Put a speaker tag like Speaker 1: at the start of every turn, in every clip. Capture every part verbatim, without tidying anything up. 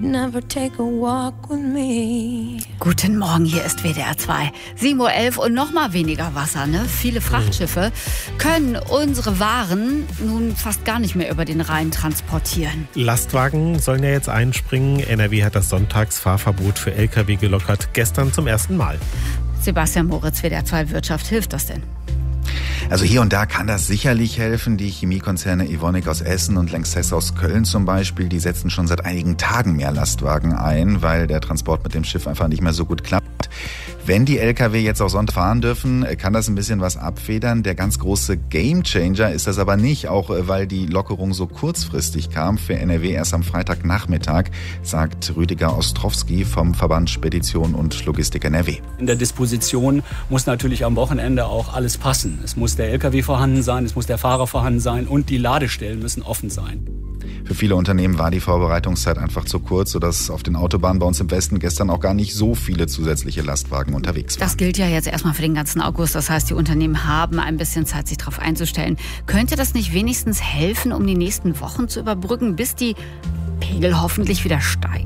Speaker 1: you'd never take a walk with me.
Speaker 2: Guten Morgen, hier ist W D R zwei. sieben Uhr elf und noch mal weniger Wasser, ne? Viele Frachtschiffe können unsere Waren nun fast gar nicht mehr über den Rhein transportieren.
Speaker 3: Lastwagen sollen ja jetzt einspringen. N R W hat das Sonntagsfahrverbot für L K W gelockert, gestern zum ersten Mal.
Speaker 2: Sebastian Moritz, W D R zwei Wirtschaft, hilft das denn?
Speaker 4: Also hier und da kann das sicherlich helfen. Die Chemiekonzerne Evonik aus Essen und Lanxess aus Köln zum Beispiel, die setzen schon seit einigen Tagen mehr Lastwagen ein, weil der Transport mit dem Schiff einfach nicht mehr so gut klappt. Wenn die L K W jetzt auch Sonntag fahren dürfen, kann das ein bisschen was abfedern. Der ganz große Gamechanger ist das aber nicht, auch weil die Lockerung so kurzfristig kam. Für N R W erst am Freitagnachmittag, sagt Rüdiger Ostrowski vom Verband Spedition und Logistik N R W.
Speaker 5: In der Disposition muss natürlich am Wochenende auch alles passen. Es muss der L K W vorhanden sein, es muss der Fahrer vorhanden sein und die Ladestellen müssen offen sein.
Speaker 4: Für viele Unternehmen war die Vorbereitungszeit einfach zu kurz, sodass auf den Autobahnen bei uns im Westen gestern auch gar nicht so viele zusätzliche Lastwagen unterwegs waren.
Speaker 2: Das gilt ja jetzt erstmal für den ganzen August. Das heißt, die Unternehmen haben ein bisschen Zeit, sich darauf einzustellen. Könnte das nicht wenigstens helfen, um die nächsten Wochen zu überbrücken, bis die Pegel hoffentlich wieder steigen?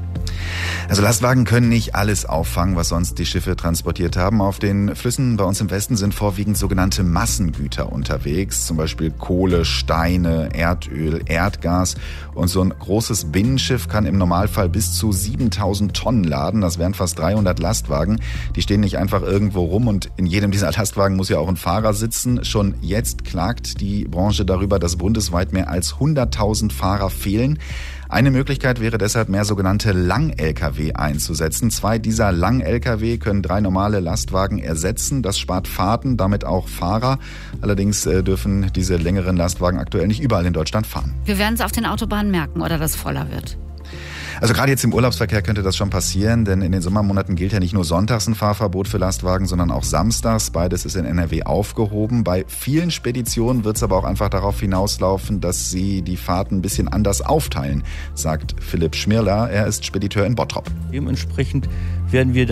Speaker 4: Also Lastwagen können nicht alles auffangen, was sonst die Schiffe transportiert haben. Auf den Flüssen bei uns im Westen sind vorwiegend sogenannte Massengüter unterwegs, zum Beispiel Kohle, Steine, Erdöl, Erdgas. Und so ein großes Binnenschiff kann im Normalfall bis zu siebentausend Tonnen laden. Das wären fast dreihundert Lastwagen. Die stehen nicht einfach irgendwo rum und in jedem dieser Lastwagen muss ja auch ein Fahrer sitzen. Schon jetzt klagt die Branche darüber, dass bundesweit mehr als hunderttausend Fahrer fehlen. Eine Möglichkeit wäre deshalb, mehr sogenannte Lang-L K W einzusetzen. Zwei dieser Lang-L K W können drei normale Lastwagen ersetzen. Das spart Fahrten, damit auch Fahrer. Allerdings dürfen diese längeren Lastwagen aktuell nicht überall in Deutschland fahren.
Speaker 2: Wir werden es auf den Autobahnen merken, oder dass es voller wird.
Speaker 4: Also gerade jetzt im Urlaubsverkehr könnte das schon passieren, denn in den Sommermonaten gilt ja nicht nur sonntags ein Fahrverbot für Lastwagen, sondern auch samstags. Beides ist in N R W aufgehoben. Bei vielen Speditionen wird es aber auch einfach darauf hinauslaufen, dass sie die Fahrten ein bisschen anders aufteilen, sagt Philipp Schmirler. Er ist Spediteur in Bottrop.
Speaker 6: Dementsprechend werden wir